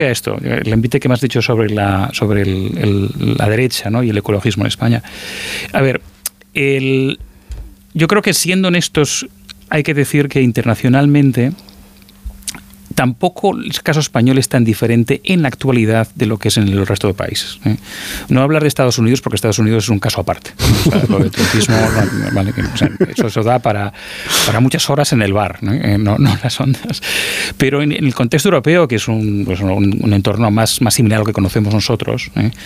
esto, el envite que me has dicho sobre la derecha, ¿no? Y el ecologismo en España. A ver, yo creo que siendo honestos hay que decir que internacionalmente tampoco el caso español es tan diferente en la actualidad de lo que es en el resto de países. No hablar de Estados Unidos porque Estados Unidos es un caso aparte. O sea, lo del trumpismo, vale, o sea, eso da para muchas horas en el bar, no las ondas. Pero en el contexto europeo, que es un entorno más similar a lo que conocemos nosotros,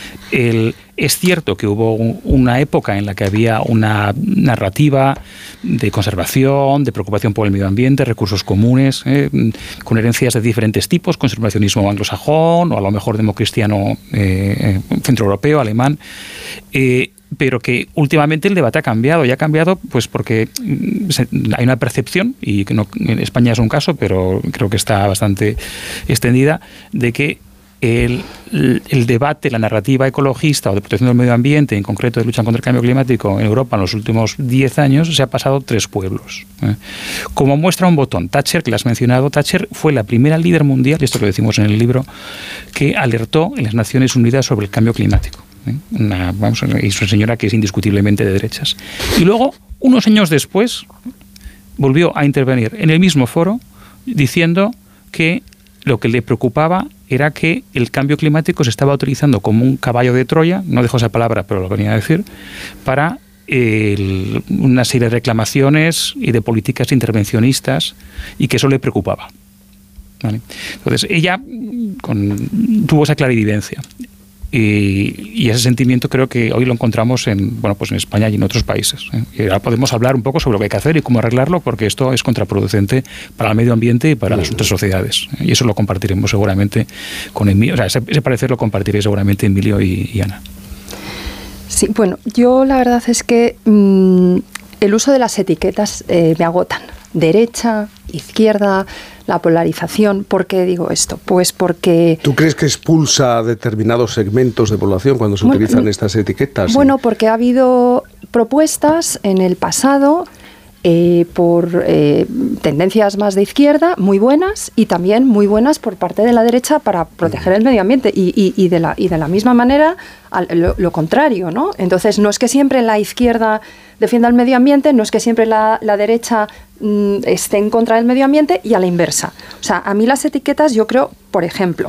es cierto que hubo una época en la que había una narrativa de conservación, de preocupación por el medio ambiente, recursos comunes, con herencias de diferentes tipos, conservacionismo anglosajón o a lo mejor democristiano centroeuropeo, alemán, pero que últimamente el debate ha cambiado, y ha cambiado pues porque hay una percepción, y que no, en España es un caso, pero creo que está bastante extendida, de que el debate, la narrativa ecologista o de protección del medio ambiente, en concreto de lucha contra el cambio climático en Europa en los últimos 10 años, se ha pasado 3 pueblos. Como muestra un botón, Thatcher, que lo has mencionado, Thatcher fue la primera líder mundial, y esto lo decimos en el libro, que alertó en las Naciones Unidas sobre el cambio climático. Y es una señora que es indiscutiblemente de derechas. Y luego, unos años después, volvió a intervenir en el mismo foro diciendo que lo que le preocupaba era que el cambio climático se estaba utilizando como un caballo de Troya, no dejo esa palabra, pero lo venía a decir, para una serie de reclamaciones y de políticas intervencionistas, y que eso le preocupaba. ¿Vale? Entonces, ella tuvo esa clarividencia. Y ese sentimiento creo que hoy lo encontramos en España y en otros países. Y ahora podemos hablar un poco sobre lo que hay que hacer y cómo arreglarlo, porque esto es contraproducente para el medio ambiente y para las otras sociedades. Y eso lo compartiremos seguramente con Emilio. O sea, ese parecer lo compartiré seguramente Emilio y Ana. Sí, bueno, yo la verdad es que el uso de las etiquetas me agotan. Derecha, izquierda, la polarización. ¿Por qué digo esto? Pues porque... ¿Tú crees que expulsa a determinados segmentos de población cuando se utilizan estas etiquetas? Bueno, porque ha habido propuestas en el pasado por tendencias más de izquierda, muy buenas, y también muy buenas por parte de la derecha para proteger el medio ambiente, y de la misma manera lo contrario, ¿no? Entonces, no es que siempre la izquierda defienda el medio ambiente, no es que siempre la derecha esté en contra del medio ambiente, y a la inversa. O sea, a mí las etiquetas, yo creo, por ejemplo,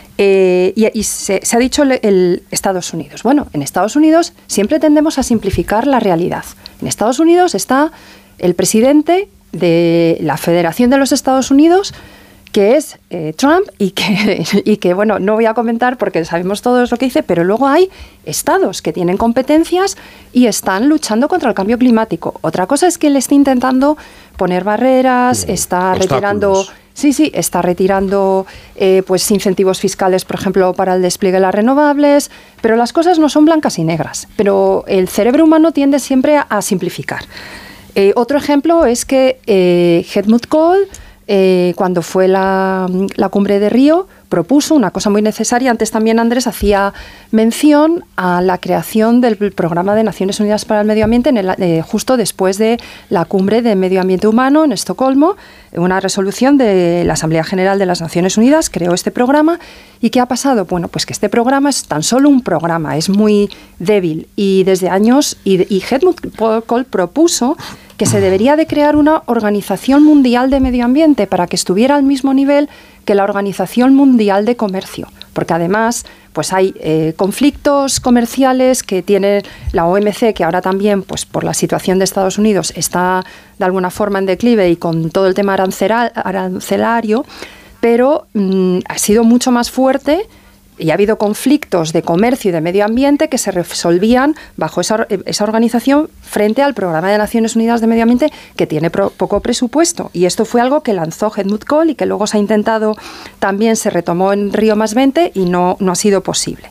y se ha dicho el Estados Unidos. Bueno, en Estados Unidos siempre tendemos a simplificar la realidad. En Estados Unidos está el presidente de la Federación de los Estados Unidos, que es Trump, y que, bueno, no voy a comentar porque sabemos todos lo que dice, pero luego hay estados que tienen competencias y están luchando contra el cambio climático. Otra cosa es que él esté intentando poner barreras, está retirando... Sí, está retirando pues incentivos fiscales, por ejemplo, para el despliegue de las renovables, pero las cosas no son blancas y negras. Pero el cerebro humano tiende siempre a simplificar. Otro ejemplo es que Helmut Kohl, cuando fue la cumbre de Río, propuso una cosa muy necesaria. Antes también Andrés hacía mención a la creación del Programa de Naciones Unidas para el Medio Ambiente justo después de la cumbre de Medio Ambiente Humano en Estocolmo. Una resolución de la Asamblea General de las Naciones Unidas creó este programa. ¿Y qué ha pasado? Bueno, pues que este programa es tan solo un programa, es muy débil, y desde años, y Helmut Kohl propuso que se debería de crear una Organización Mundial de Medio Ambiente para que estuviera al mismo nivel que la Organización Mundial de Comercio, porque además pues hay conflictos comerciales que tiene la OMC, que ahora también, pues por la situación de Estados Unidos, está de alguna forma en declive, y con todo el tema arancelario, pero ha sido mucho más fuerte, y ha habido conflictos de comercio y de medio ambiente que se resolvían bajo esa organización frente al Programa de Naciones Unidas de Medio Ambiente, que tiene poco presupuesto. Y esto fue algo que lanzó Helmut Kohl y que luego se ha intentado, también se retomó en Río +20 y no ha sido posible.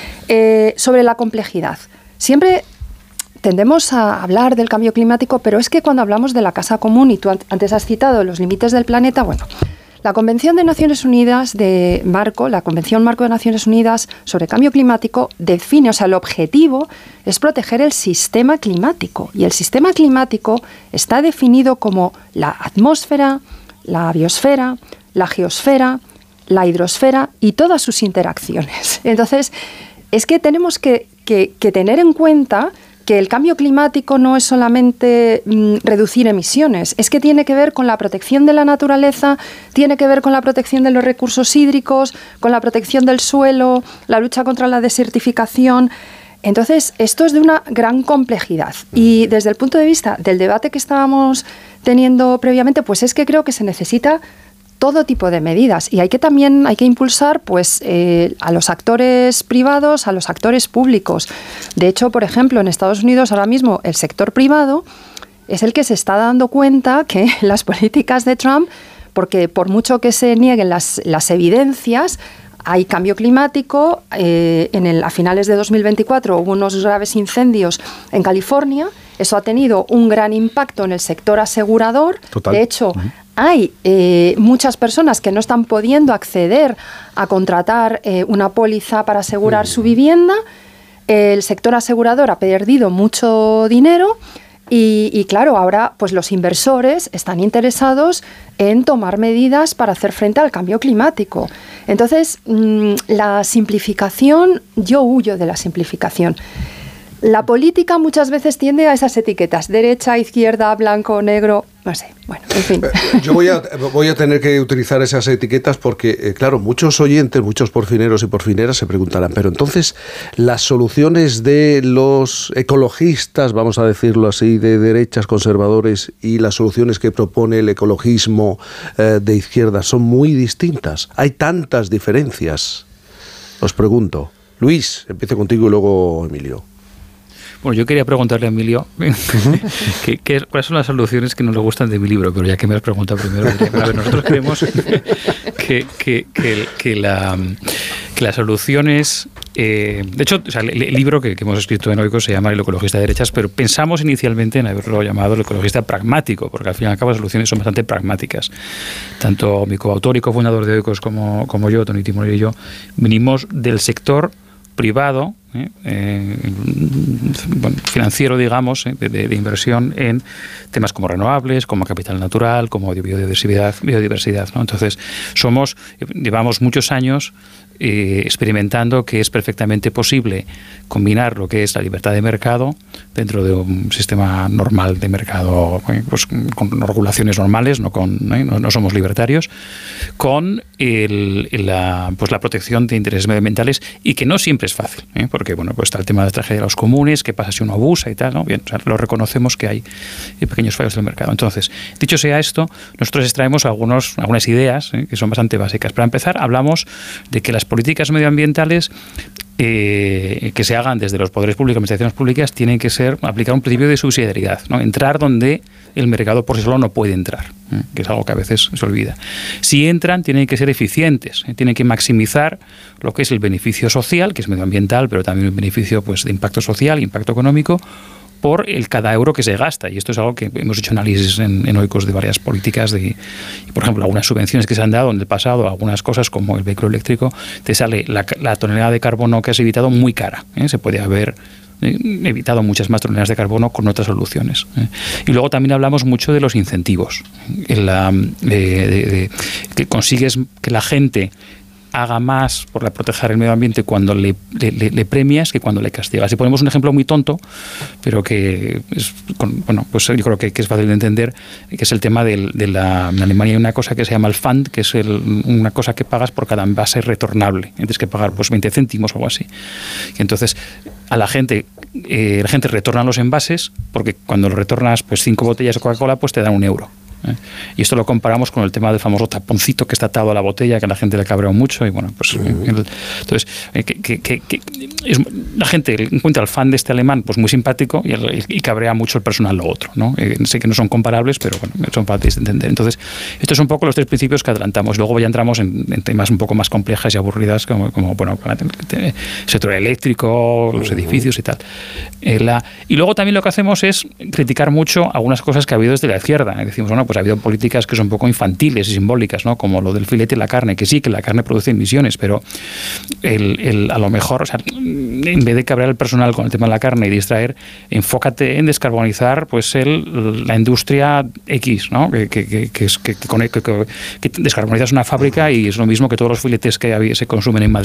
Sobre la complejidad. Siempre tendemos a hablar del cambio climático, pero es que cuando hablamos de la casa común, y tú antes has citado los límites del planeta, bueno... La Convención de Naciones Unidas la Convención Marco de Naciones Unidas sobre Cambio Climático define, o sea, el objetivo es proteger el sistema climático. Y el sistema climático está definido como la atmósfera, la biosfera, la geosfera, la hidrosfera y todas sus interacciones. Entonces, es que tenemos que tener en cuenta que el cambio climático no es solamente reducir emisiones, es que tiene que ver con la protección de la naturaleza, tiene que ver con la protección de los recursos hídricos, con la protección del suelo, la lucha contra la desertificación. Entonces, esto es de una gran complejidad. Y desde el punto de vista del debate que estábamos teniendo previamente, pues es que creo que se necesita todo tipo de medidas y hay que impulsar pues a los actores privados, a los actores públicos. De hecho, por ejemplo, en Estados Unidos ahora mismo el sector privado es el que se está dando cuenta que las políticas de Trump, porque por mucho que se nieguen las evidencias, hay cambio climático. A finales de 2024 hubo unos graves incendios en California. Eso ha tenido un gran impacto en el sector asegurador. Total. De hecho, hay muchas personas que no están pudiendo acceder a contratar una póliza para asegurar su vivienda. El sector asegurador ha perdido mucho dinero y claro, ahora pues los inversores están interesados en tomar medidas para hacer frente al cambio climático. Entonces, la simplificación, yo huyo de la simplificación. La política muchas veces tiende a esas etiquetas, derecha, izquierda, blanco, negro, no sé, bueno, en fin. Yo voy a tener que utilizar esas etiquetas porque, claro, muchos oyentes, muchos porfineros y porfineras se preguntarán, pero entonces las soluciones de los ecologistas, vamos a decirlo así, de derechas, conservadores, y las soluciones que propone el ecologismo de izquierda son muy distintas. Hay tantas diferencias. Os pregunto. Luis, empiezo contigo y luego Emilio. Bueno, yo quería preguntarle a Emilio cuáles son las soluciones que no le gustan de mi libro, pero ya que me has preguntado primero, a ver, nosotros creemos que las soluciones... de hecho, o sea, el libro que hemos escrito en Oikos se llama El ecologista de derechas, pero pensamos inicialmente en haberlo llamado El ecologista pragmático, porque al fin y al cabo las soluciones son bastante pragmáticas. Tanto mi coautor y cofundador de Oikos como yo, Toni Timor y yo, venimos del sector privado, financiero, digamos, de inversión en temas como renovables, como capital natural, como biodiversidad, ¿no? Entonces, llevamos muchos años experimentando que es perfectamente posible combinar lo que es la libertad de mercado dentro de un sistema normal de mercado, pues con regulaciones normales, no somos libertarios, con la protección de intereses medioambientales, y que no siempre es fácil, porque bueno, pues está el tema de la tragedia de los comunes, qué pasa si uno abusa y tal, ¿no? Bien, o sea, lo reconocemos que hay pequeños fallos del mercado. Entonces, dicho sea esto, nosotros extraemos algunas ideas que son bastante básicas. Para empezar, hablamos de que las políticas medioambientales que se hagan desde los poderes públicos, administraciones públicas, tienen que aplicar un principio de subsidiariedad, ¿no? Entrar donde el mercado por sí solo no puede entrar, que es algo que a veces se olvida. Si entran, tienen que ser eficientes, tienen que maximizar lo que es el beneficio social, que es medioambiental, pero también el beneficio pues de impacto social, impacto económico, por cada euro que se gasta. Y esto es algo que hemos hecho análisis en Oikos de varias políticas, por ejemplo, algunas subvenciones que se han dado en el pasado, algunas cosas como el vehículo eléctrico, te sale la tonelada de carbono que has evitado muy cara. Se puede haber evitado muchas más toneladas de carbono con otras soluciones. Y luego también hablamos mucho de los incentivos, que consigues que la gente haga más por proteger el medio ambiente cuando le premias que cuando le castigas. Si ponemos un ejemplo muy tonto, pero que es, pues yo creo que es fácil de entender, que es el tema en Alemania hay una cosa que se llama el Pfand, que es una cosa que pagas por cada envase retornable. Tienes que pagar pues 20 céntimos o algo así. Y entonces la gente retorna los envases, porque cuando lo retornas pues 5 botellas de Coca-Cola pues te dan €1. Y esto lo comparamos con el tema del famoso taponcito que está atado a la botella, que a la gente le cabrea mucho, y bueno, pues entonces la gente encuentra al fan de este alemán pues muy simpático y cabrea mucho el personal lo otro, ¿no? Sé que no son comparables, pero bueno, son fáciles de entender. Entonces, estos son un poco los 3 principios que adelantamos. Luego ya entramos en temas un poco más complejas y aburridas, como bueno, el sector eléctrico, los edificios y tal. Y luego también lo que hacemos es criticar mucho algunas cosas que ha habido desde la izquierda. Decimos, bueno, pues ha habido políticas que son un poco infantiles y simbólicas, ¿no? Como lo del filete y la carne, que sí, que la carne produce emisiones, pero a lo mejor, o sea, en vez de cabrear el personal con el tema de la carne y distraer, enfócate en descarbonizar pues la industria X, ¿no? Que descarbonizas una fábrica y es lo mismo que todos los filetes que se consumen en Madrid